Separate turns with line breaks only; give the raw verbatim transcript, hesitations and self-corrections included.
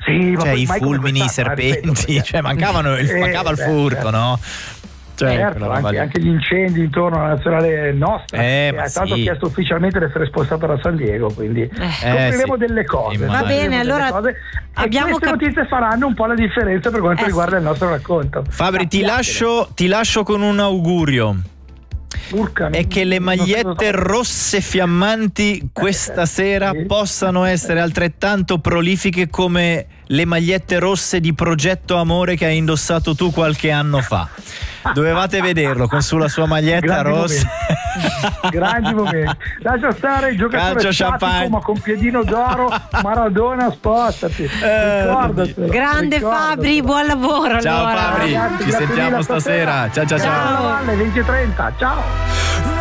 Sì, ma
cioè
poi
i
mai come
fulmini, i
quest'anno, eh,
serpenti,
ripeto, perché-
cioè mancavano il,
Eh,
mancava il
beh,
furto,
certo.
no? Cioè,
Certo,
quella roba
anche,
lì.
anche gli incendi intorno alla nazionale nostra,
Eh,
e
ma
ha tanto
sì.
chiesto ufficialmente di essere spostato da San Diego, quindi scopriremo
sì.
delle cose.
Immagino.
Va bene,
scopriremo delle
allora
cose,
abbiamo
e queste
cap-
notizie faranno un po' la differenza per quanto
Eh,
riguarda
sì.
il nostro racconto.
Fabri, ti
Sappiatelo.
lascio, ti lascio con un augurio.
Urca,
E
non-
che le
non so
magliette
cosa-
rosse fiammanti questa sera
sì.
possano essere altrettanto prolifiche come le magliette rosse di Progetto Amore che hai indossato tu qualche anno fa. Dovevate vederlo con sulla sua maglietta
Grandi
rossa.
Grandi momenti. Lascia stare il giocatore
Calcio
statico,
champagne.
ma con piedino d'oro. Maradona, spostati.
Eh,
Ricordatelo,
Grande
ricordatelo.
Fabri, buon lavoro.
Ciao
allora.
Fabri,
Ragazzi,
ci
grazie
sentiamo
mille
stasera. Ciao ciao ciao.
Ciao, alle venti e trenta. Ciao.